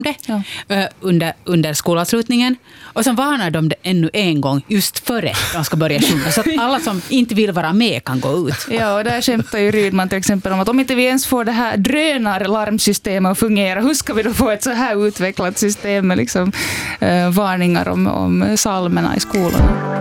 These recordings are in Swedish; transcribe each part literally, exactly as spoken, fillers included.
det Ja. uh, under, under skolavslutningen. Och sen varnar de det ännu en gång just före de ska börja sjunga. Så att alla som inte vill vara med kan gå ut. Ja, och där skämtar ju Rydman till exempel om att om inte vi ens får det här drönarlarmsystemet att fungera, hur ska vi då få ett så här utvecklat system med liksom, uh, varningar om, om psalmerna i skolorna?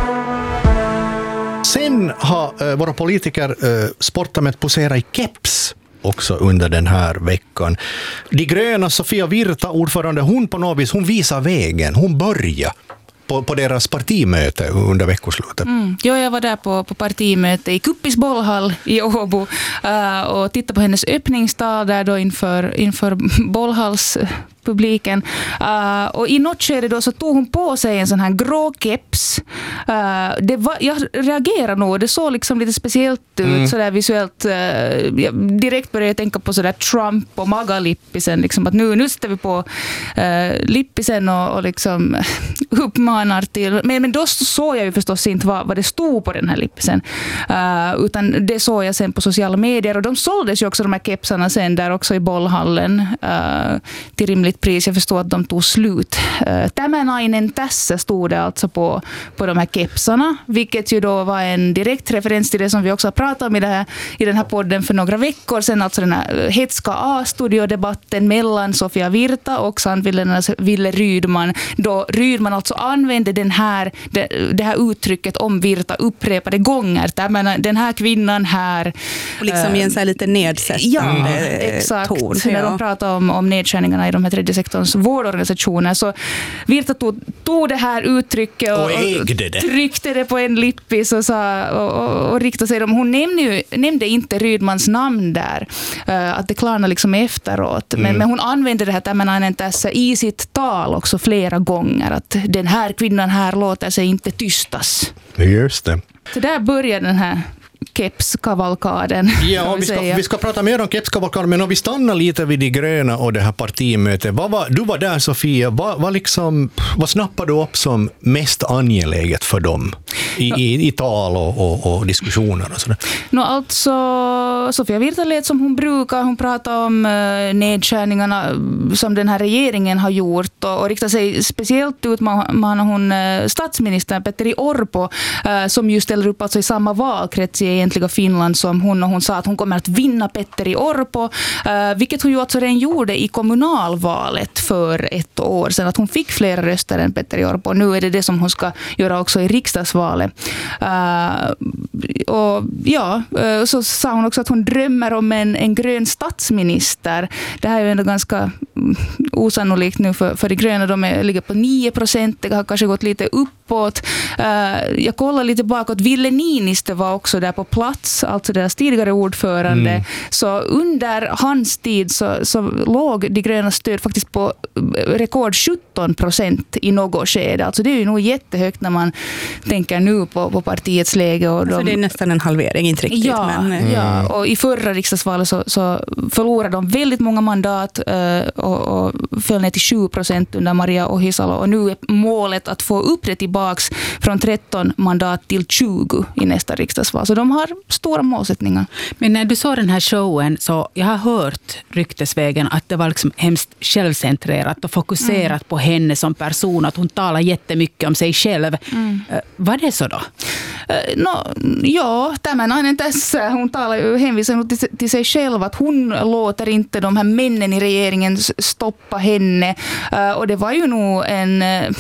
Sen har uh, våra politiker uh, sportat med att posera i keps också under den här veckan. De gröna Sofia Virta, ordförande, hon på något vis, hon visar vägen. Hon börjar på, på deras partimöte under veckoslutet. Mm. Ja, jag var där på, på partimöte i Kuppis bollhall i Åbo uh, och tittade på hennes öppningstal där då inför, inför bollhalls publiken. Uh, och i något skede då så tog hon på sig en sån här grå keps. Uh, det var, jag reagerade nog. Det såg liksom lite speciellt ut mm. sådär visuellt. Uh, jag direkt började jag tänka på sådär Trump och Maga-lippisen. Liksom, att nu, nu sitter vi på uh, lippisen och, och liksom uppmanar till. Men, men då såg jag ju förstås inte vad, vad det stod på den här lippisen. Uh, utan det såg jag sen på sociala medier. Och de såldes ju också de här kepsarna sen där också i bollhallen uh, till rimligt pris. Jag förstår att de tog slut. Tämännainen tässä stod det alltså på, på de här kepsarna, vilket ju då var en direkt referens till det som vi också har pratat om i, det här, i den här podden för några veckor sedan, alltså den här hetska A-studiodebatten mellan Sofia Virta och Sandvillernas Ville Rydman, då Rydman alltså använde den här, det, det här uttrycket om Virta upprepade gånger. Tämän, den här kvinnan här. Och liksom i en så här lite nedsättande ja, exakt. ton. När Ja. de pratar om, om nedskärningarna i de här tredje sektorns vårdorganisationer, så Virta tog, tog det här uttrycket och, och ägde det. tryckte det på en lippis och, sa, och, och, och riktade sig dem. Hon nämnde, ju, nämnde inte Rydmans namn där, uh, att det klarnade liksom efteråt. Mm. Men, men hon använde det här tämännainen tässä i sitt tal också flera gånger, att den här kvinnan här låter sig inte tystas. Just det. Så där börjar den här kepskavalkaden. Ja, vi ska, vi ska prata mer om kepskavalkaden, men om vi stannar lite vid de gröna och det här partimötet. Vad var, du var där, Sofia. Vad, vad, liksom, vad snappade du upp som mest angeläget för dem i, i, i tal och, och, och diskussioner och sådär? No, alltså, Sofia Virta lät som hon brukar. Hon pratar om uh, nedskärningarna som den här regeringen har gjort och, och riktar sig speciellt ut med hon uh, statsministern Petteri Orpo uh, som just ställer upp alltså i samma valkrets i egentliga Finland som hon, och hon sa att hon kommer att vinna Petteri Orpo, uh, vilket hon ju alltså redan gjorde i kommunalvalet för ett år sedan, att hon fick fler röster än Petteri Orpo. Nu är det det som hon ska göra också i riksdagsvalet. Uh, och ja, uh, så sa hon också att hon drömmer om en, en grön statsminister. Det här är ju ändå ganska osannolikt nu för, för de gröna. De är, ligger på nio procent, det har kanske gått lite uppåt. Uh, jag kollar lite bakåt. Ville Niinistö var också där på plats, alltså deras tidigare ordförande. Mm. Så under hans tid så, så låg de gröna stöd faktiskt på rekord sjutton procent i något skede. Alltså det är ju nog jättehögt när man tänker nu på, på partiets läge. Och de, alltså det är nästan en halvering, inte riktigt. Ja, men, mm. ja, och i förra riksdagsvalet så, så förlorade de väldigt många mandat uh, och, och föll ner till sju procent under Maria Ohisalo. Och nu är målet att få upp det tillbaks från tretton mandat till tjugo i nästa riksdagsval. Så de har stora målsättningar. Men när du såg den här showen så jag har hört ryktesvägen att det var liksom hemskt självcentrerat och fokuserat mm. på henne som person, att hon talar jättemycket om sig själv. Mm. Var det så då? No, ja, tämännainen tässä, hon talar ju, hänvisar till, till sig själv att hon låter inte de här männen i regeringen stoppa henne. Uh, och det var ju nog en, uh,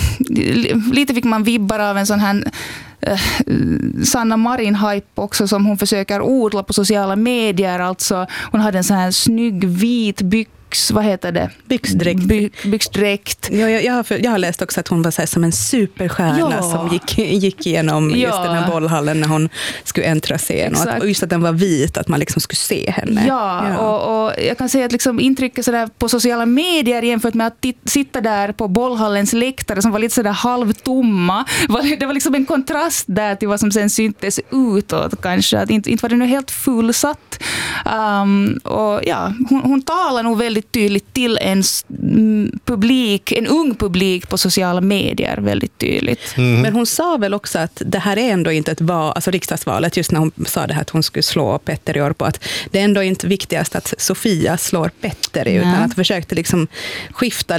lite fick man vibbar av en sån här uh, Sanna Marin-hype också som hon försöker odla på sociala medier. Alltså, hon hade en sån här snygg vit byx, vad heter det? Byxdräkt. By, byxdräkt. Ja, jag, jag, har, jag har läst också att hon var så här, som en superstjärna ja. som gick, gick igenom just ja. den här bollhallen när hon skulle äntra scen. Och, att, och just att den var vit, att man liksom skulle se henne. Ja, ja. Och, och jag kan säga att liksom intrycket så där på sociala medier jämfört med att t- sitta där på bollhallens läktare som var lite sådär halvtomma. Det var liksom en kontrast där till vad som sen syntes utåt kanske. Att inte, inte var det nu helt fullsatt. tydligt. Um, och ja, hon, hon talar nog väldigt tydligt till en publik, en ung publik på sociala medier väldigt tydligt. Mm. Men hon sa väl också att det här är ändå inte ett val, alltså riksdagsvalet, just när hon sa det här att hon skulle slå Petter i år på, att det är ändå inte viktigast att Sofia slår Petter, utan att försökte liksom skifta